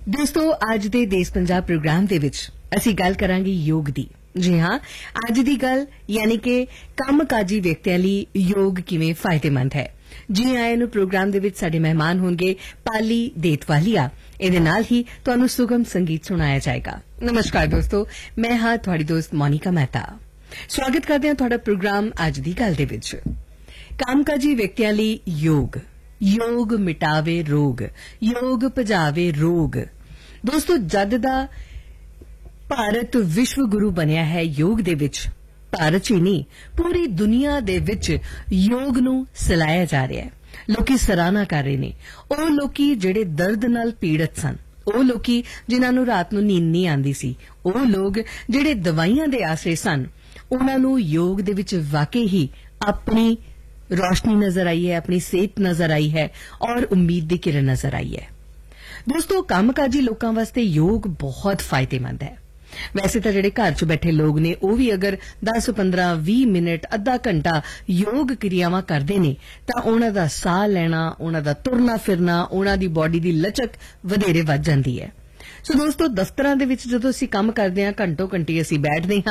ਦੋਸਤੋ ਅੱਜ ਦੇ ਦੇਸ਼ ਪੰਜਾਬ ਪ੍ਰੋਗਰਾਮ ਦੇ ਵਿੱਚ ਅਸੀਂ ਗੱਲ ਕਰਾਂਗੇ ਯੋਗ ਦੀ। ਜੀ ਹਾਂ, ਅੱਜ ਦੀ ਗੱਲ ਯਾਨੀ ਕਿ ਕੰਮਕਾਜੀ ਵਿਅਕਤੀਆਂ ਲਈ ਯੋਗ ਕਿਵੇਂ ਫਾਇਦੇਮੰਦ ਹੈ। ਜੀ ਆਇਆਂ ਨੂੰ ਪ੍ਰੋਗਰਾਮ ਦੇ ਵਿੱਚ ਸਾਡੇ ਮਹਿਮਾਨ ਹੋਣਗੇ ਪਾਲੀ ਦੇਤਵਾਲੀਆ। ਇਹਦੇ ਨਾਲ ਹੀ ਤੁਹਾਨੂੰ ਸੁਗਮ ਸੰਗੀਤ ਸੁਣਾਇਆ ਜਾਏਗਾ। ਨਮਸਕਾਰ ਦੋਸਤੋ, ਮੈਂ ਹਾਂ ਤੁਹਾਡੀ ਦੋਸਤ ਮੋਨਿਕਾ ਮਹਿਤਾ। ਸਵਾਗਤ ਕਰਦੇ ਹਾਂ ਤੁਹਾਡਾ ਪ੍ਰੋਗਰਾਮ ਅੱਜ ਦੀ ਗੱਲ ਦੇ ਵਿੱਚ। ਕੰਮਕਾਜੀ ਵਿਅਕਤੀਆਂ ਲਈ ਯੋਗ ਮਿਟਾਵੇ ਰੋਗ, ਯੋਗ ਭਜਾਵੇ ਰੋਗ। ਦੋਸਤੋ, ਜਦ ਦਾ ਭਾਰਤ ਵਿਸ਼ਵ ਗੁਰੂ ਬਣਿਆ ਹੈ ਯੋਗ ਦੇ ਵਿੱਚ, ਭਾਰਤ 'ਚ ਹੀ ਨਹੀਂ ਪੂਰੀ ਦੁਨੀਆ ਦੇ ਵਿੱਚ ਯੋਗ ਨੂੰ ਸਲਾਹਿਆ ਜਾ ਰਿਹਾ ਹੈ। ਲੋਕੀ ਸਰਾਹਨਾ ਕਰ ਰਹੇ ਨੇ। ਉਹ ਲੋਕੀ ਜਿਹੜੇ ਦਰਦ ਨਾਲ ਪੀੜਤ ਸਨ, ਉਹ ਲੋਕੀ ਜਿਨ੍ਹਾਂ ਨੂੰ ਰਾਤ ਨੂੰ ਨੀਂਦ ਨਹੀਂ ਆਉਂਦੀ ਸੀ, ਉਹ ਲੋਕ ਜਿਹੜੇ ਦਵਾਈਆਂ ਦੇ ਆਸਰੇ ਸਨ, ਉਹਨਾਂ ਨੂੰ ਯੋਗ ਦੇ ਵਿੱਚ ਵਾਕਈ ਹੀ ਆਪਣੀ ਰੌਸ਼ਨੀ ਨਜ਼ਰ ਆਈ ਹੈ, ਆਪਣੀ ਸਿਹਤ ਨਜ਼ਰ ਆਈ ਹੈ ਔਰ ਉਮੀਦ ਦੀ ਕਿਰਨ ਨਜ਼ਰ ਆਈ ਹੈ। ਦੋਸਤੋ, ਕੰਮਕਾਜੀ ਲੋਕਾਂ ਵਾਸਤੇ ਯੋਗ ਬਹੁਤ ਫਾਇਦੇਮੰਦ ਹੈ। ਵੈਸੇ ਤਾਂ ਜਿਹੜੇ ਘਰ 'ਚ ਬੈਠੇ ਲੋਕ ਨੇ ਉਹ ਵੀ ਅਗਰ 10, 15, 20 ਮਿੰਟ, ਅੱਧਾ ਘੰਟਾ ਯੋਗ ਕਿਰਿਆਵਾਂ ਕਰਦੇ ਨੇ ਤਾਂ ਉਹਨਾਂ ਦਾ ਸਾਹ ਲੈਣਾ, ਉਹਨਾਂ ਦਾ ਤੁਰਨਾ ਫਿਰਨਾ, ਉਹਨਾਂ ਦੀ ਬਾਡੀ ਦੀ ਲਚਕ ਵਧੇਰੇ ਵੱਧ ਜਾਂਦੀ ਹੈ। ਸੋ ਦੋਸਤੋ, ਦਫ਼ਤਰਾਂ ਦੇ ਵਿੱਚ ਜਦੋਂ ਅਸੀਂ ਕੰਮ ਕਰਦੇ ਹਾਂ, ਘੰਟੋ ਘੰਟੀ ਅਸੀਂ ਬੈਠਦੇ ਹਾਂ